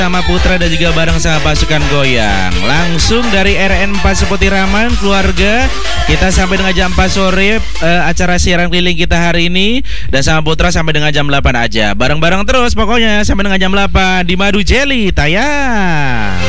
sama Putra dan juga bareng sama pasukan goyang. Langsung dari RN4 Seputiraman keluarga. Kita sampai dengan jam 4 sore acara siaran keliling kita hari ini. Dan sama Putra sampai dengan jam 8 aja. Bareng-bareng terus pokoknya sampai dengan jam 8 di Madu Jelly tayang.